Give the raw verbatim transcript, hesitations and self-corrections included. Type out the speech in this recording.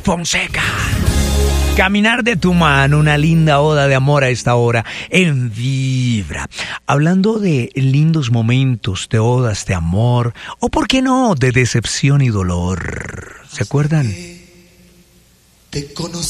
Fonseca. Caminar de tu mano, una linda oda de amor a esta hora en Vibra. Hablando de lindos momentos, de odas de amor, o por qué no, de decepción y dolor. ¿Se acuerdan? Te conocí.